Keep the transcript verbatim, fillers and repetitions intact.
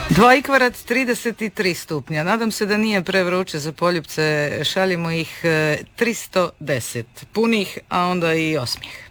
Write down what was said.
Dva i kvadrat trideset tri stupnja. Nadam se da nije prevruće za poljupce. Šaljimo ih tristo deset punih, a onda i osmijeh.